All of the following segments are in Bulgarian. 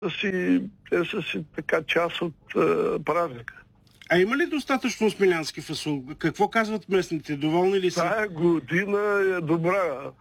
Те са си така част от празника. А има ли достатъчно смилянски фасул? Какво казват местните? Доволни ли са? Тая година е добра.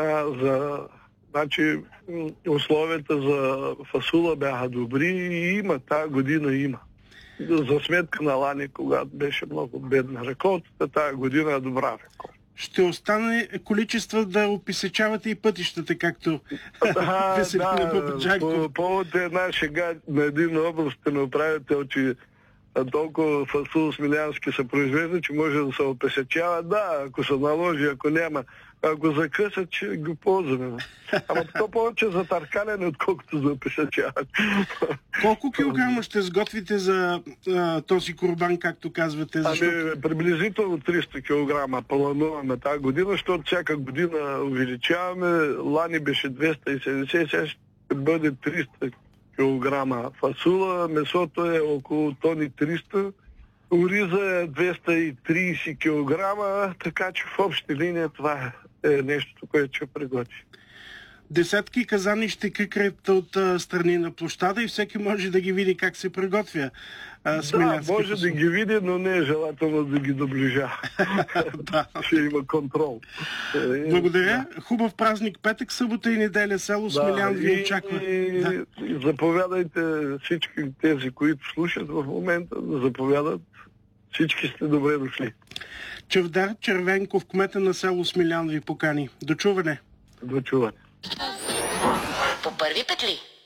Значи, условията за фасула бяха добри и има. Тая година има. За сметка на лани, когато беше много бедна реколтата, тая година е добра реколта. Ще остане количество да описечавате и пътищата, както Веселин Бабаджанков. По повод една шега на един областен управител, че толкова фасул смилянски се произвежда, че може да се опесечава. Да, ако се наложи, ако няма. Ако закъсат, ще го ползваме. Ама то повече за търкаляне, отколкото за опесечаване. Колко килограма ще сготвите за този курбан, както казвате? Приблизително 300 килограма плануваме тази година, защото всяка година увеличаваме. Лани беше 270, сега ще бъде 300 килограма фасула. Месото е около тони 300. Ориза е 230 килограма, така че в общи линия това е нещо, което ще приготви. Десетки казани ще крикрят от страни на площада и всеки може да ги види как се приготвя смилянски може фасул. да ги види, но не е желателно да ги доближа. Ще има контрол. Благодаря. Хубав празник петък, събота и неделя. Село Смилян ви очаква. И заповядайте всички тези, които слушат в момента, да заповядат. Всички сте добре дошли. Чавдар Червенков, кмета на село Смилян, ви покани. До чуване. До чуване. По първи петли.